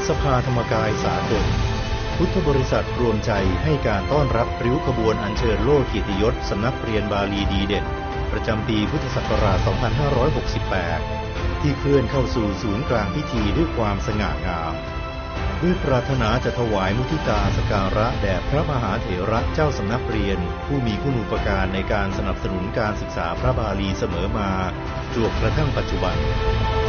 สภาธรรมกายสากลพุทธบริษัทรวมใจให้การต้อนรับริ้วขบวนอัญเชิญโล่เกียรติยศสำนักเรียนบาลีดีเด่นประจำปีพุทธศักราช 2568 ที่เคลื่อนเข้าสู่ศูนย์กลางพิธีด้วยความสง่างามด้วยปรารถนาจะถวายมุทิตาสักการะแด่พระมหาเถระเจ้าสำนักเรียนผู้มีคุณูปการในการสนับสนุนการศึกษาพระบาลีเสมอมาจวบกระทั่งปัจจุบัน